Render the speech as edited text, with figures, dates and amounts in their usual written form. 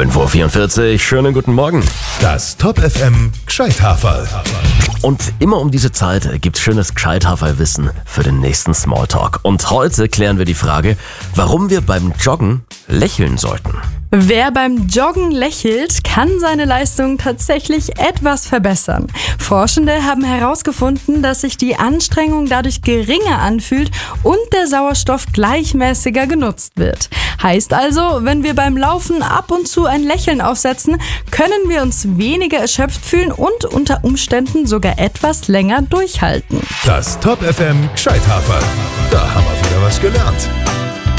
5:44 Uhr, schönen guten Morgen. Das Top FM Gscheithaferl. Und immer um diese Zeit gibt's schönes Gscheithaferl-Wissen für den nächsten Smalltalk. Und heute klären wir die Frage, warum wir beim Joggen lächeln sollten. Wer beim Joggen lächelt, kann seine Leistung tatsächlich etwas verbessern. Forschende haben herausgefunden, dass sich die Anstrengung dadurch geringer anfühlt und der Sauerstoff gleichmäßiger genutzt wird. Heißt also, wenn wir beim Laufen ab und zu ein Lächeln aufsetzen, können wir uns weniger erschöpft fühlen und unter Umständen sogar etwas länger durchhalten. Das Top FM Gscheithaferl. Da haben wir wieder was gelernt.